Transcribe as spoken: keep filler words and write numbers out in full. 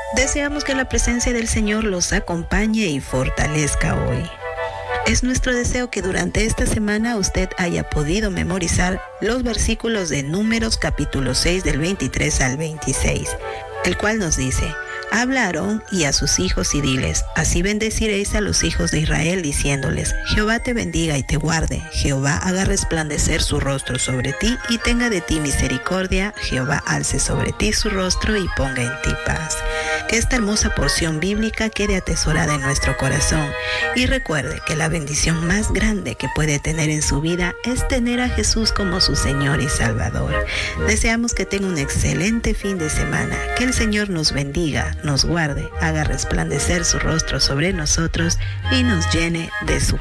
Deseamos que la presencia del Señor los acompañe y fortalezca hoy. Es nuestro deseo que durante esta semana usted haya podido memorizar los versículos de Números capítulo seis del veintitrés al veintiséis, el cual nos dice: habla a Aarón y a sus hijos y diles: así bendeciréis a los hijos de Israel, diciéndoles: Jehová te bendiga y te guarde, Jehová haga resplandecer su rostro sobre ti y tenga de ti misericordia, Jehová alce sobre ti su rostro y ponga en ti paz. Que esta hermosa porción bíblica quede atesorada en nuestro corazón y recuerde que la bendición más grande que puede tener en su vida es tener a Jesús como su Señor y Salvador. Deseamos que tenga un excelente fin de semana, que el Señor nos bendiga, nos guarde, haga resplandecer su rostro sobre nosotros y nos llene de su